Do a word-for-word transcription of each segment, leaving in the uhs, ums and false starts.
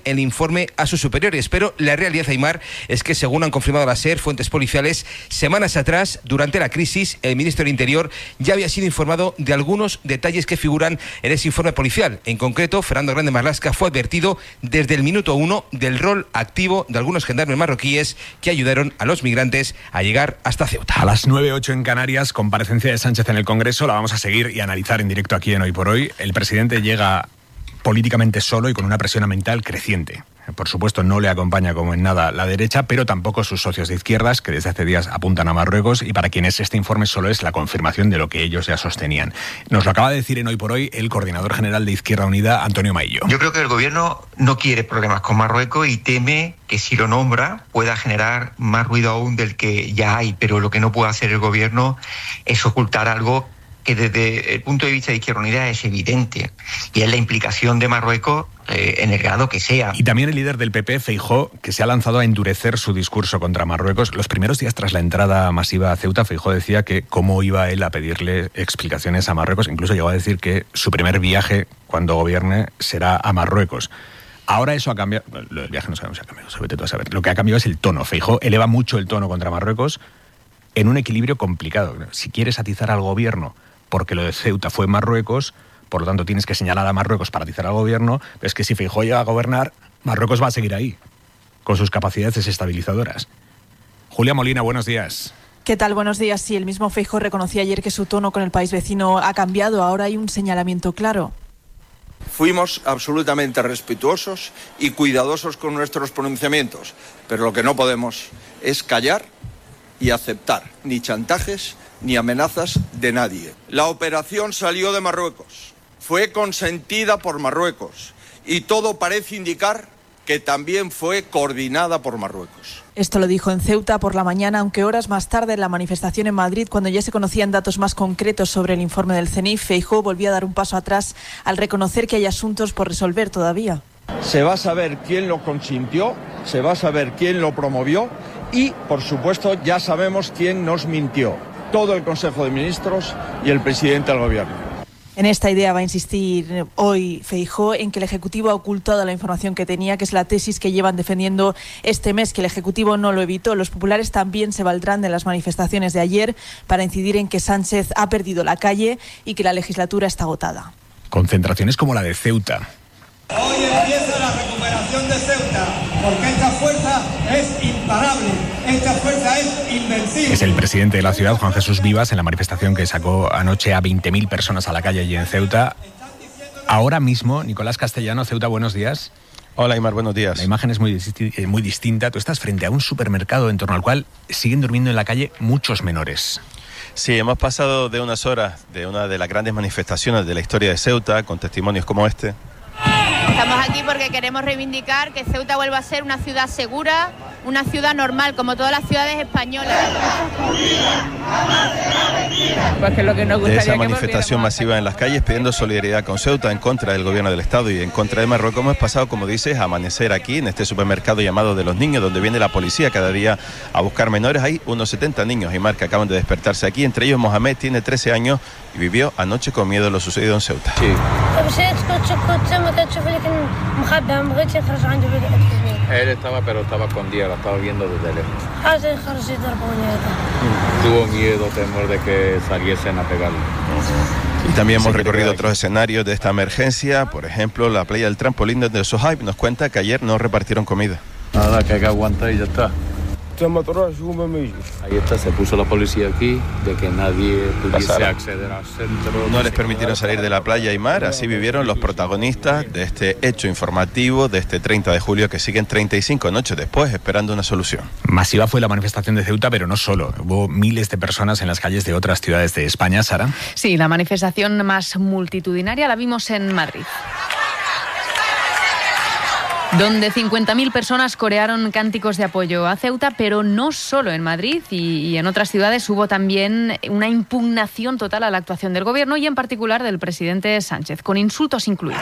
el informe a sus superiores. Pero la realidad, Aimar, es que según han confirmado la SER, fuentes policiales, semanas atrás, durante la crisis, el ministro del Interior ya había sido informado de algunos detalles que figuran en ese informe policial. En concreto, Fernando Grande Marlaska fue advertido desde el minuto uno del rol activo de algunos gendarmes marroquíes que ayudaron a los migrantes a llegar hasta Ceuta. A las nueve ocho en Canarias, comparecencia de Sánchez en el Congreso, la vamos a seguir y analizar en directo aquí en Hoy por Hoy. El presidente llega políticamente solo y con una presión ambiental creciente. Por supuesto, no le acompaña como en nada la derecha, pero tampoco sus socios de izquierdas, que desde hace días apuntan a Marruecos, y para quienes este informe solo es la confirmación de lo que ellos ya sostenían. Nos lo acaba de decir en Hoy por Hoy el coordinador general de Izquierda Unida, Antonio Maillo. Yo creo que el gobierno no quiere problemas con Marruecos y teme que si lo nombra pueda generar más ruido aún del que ya hay, pero lo que no puede hacer el gobierno es ocultar algo que desde el punto de vista de Izquierda Unida es evidente, y es la implicación de Marruecos eh, en el grado que sea. Y también el líder del P P, Feijóo, que se ha lanzado a endurecer su discurso contra Marruecos. Los primeros días tras la entrada masiva a Ceuta, Feijóo decía que cómo iba él a pedirle explicaciones a Marruecos. Incluso llegó a decir que su primer viaje cuando gobierne será a Marruecos. Ahora eso ha cambiado. El viaje no sabemos si ha cambiado, sobre todo a saber. Lo que ha cambiado es el tono. Feijóo eleva mucho el tono contra Marruecos en un equilibrio complicado. Si quieres atizar al gobierno porque lo de Ceuta fue en Marruecos, por lo tanto tienes que señalar a Marruecos para atizar al gobierno, pero es que si Feijóo llega a gobernar, Marruecos va a seguir ahí, con sus capacidades desestabilizadoras. Julia Molina, buenos días. ¿Qué tal? Buenos días. Sí, el mismo Feijóo reconocía ayer que su tono con el país vecino ha cambiado. Ahora hay un señalamiento claro. Fuimos absolutamente respetuosos y cuidadosos con nuestros pronunciamientos, pero lo que no podemos es callar y aceptar ni chantajes ni amenazas de nadie. La operación salió de Marruecos, fue consentida por Marruecos y todo parece indicar que también fue coordinada por Marruecos. Esto lo dijo en Ceuta por la mañana, aunque horas más tarde en la manifestación en Madrid, cuando ya se conocían datos más concretos sobre el informe del C N I F, Feijóo volvió a dar un paso atrás al reconocer que hay asuntos por resolver todavía. Se va a saber quién lo consintió, se va a saber quién lo promovió y, por supuesto, ya sabemos quién nos mintió. Todo el Consejo de Ministros y el presidente del Gobierno. En esta idea va a insistir hoy Feijóo en que el Ejecutivo ha ocultado la información que tenía, que es la tesis que llevan defendiendo este mes, que el Ejecutivo no lo evitó. Los populares también se valdrán de las manifestaciones de ayer para incidir en que Sánchez ha perdido la calle y que la legislatura está agotada. Concentraciones como la de Ceuta. Hoy empieza la recuperación de Ceuta, porque esta fuerza es imparable, esta fuerza es invencible. Es el presidente de la ciudad, Juan Jesús Vivas, en la manifestación que sacó anoche a veinte mil personas a la calle allí en Ceuta. Ahora mismo, Nicolás Castellano, Ceuta, buenos días. Hola, Aimar, buenos días. La imagen es muy, disti- muy distinta. Tú estás frente a un supermercado en torno al cual siguen durmiendo en la calle muchos menores. Sí, hemos pasado de unas horas de una de las grandes manifestaciones de la historia de Ceuta, con testimonios como este. Estamos aquí porque queremos reivindicar que Ceuta vuelva a ser una ciudad segura, una ciudad normal, como todas las ciudades españolas. Pues que lo que nos gustaría de esa manifestación masiva en las calles pidiendo solidaridad con Ceuta en contra del gobierno del Estado y en contra de Marruecos, hemos pasado, como dices, a amanecer aquí en este supermercado llamado de los niños, donde viene la policía cada día a buscar menores. Hay unos setenta niños, Aimar, que acaban de despertarse aquí, entre ellos Mohamed, tiene trece años y vivió anoche con miedo lo sucedido en Ceuta. Sí. Él estaba, pero estaba escondida, la estaba viendo desde lejos. Tuvo miedo, temor de que saliesen a pegarle. Y también hemos recorrido otros escenarios de esta emergencia, por ejemplo, la playa del trampolín de Sohaib nos cuenta que ayer no repartieron comida. Nada, que hay que aguantar y ya está. Ahí está, se puso la policía aquí, de que nadie pudiese Pasaron. acceder al centro. No les permitieron salir de la playa y mar, así vivieron los protagonistas de este hecho informativo de este treinta de julio, que siguen treinta y cinco noches después esperando una solución. Masiva fue la manifestación de Ceuta, pero no solo. Hubo miles de personas en las calles de otras ciudades de España, Sara. Sí, la manifestación más multitudinaria la vimos en Madrid, donde cincuenta mil personas corearon cánticos de apoyo a Ceuta, pero no solo en Madrid y, y en otras ciudades hubo también una impugnación total a la actuación del gobierno y en particular del presidente Sánchez, con insultos incluidos.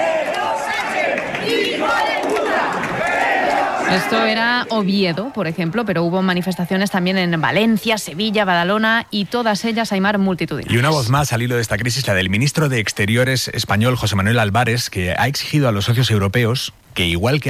Esto era Oviedo, por ejemplo, pero hubo manifestaciones también en Valencia, Sevilla, Badalona y todas ellas, Aimar, multitudinarias. Y una voz más al hilo de esta crisis, la del ministro de Exteriores español, José Manuel Álvarez, que ha exigido a los socios europeos que, igual que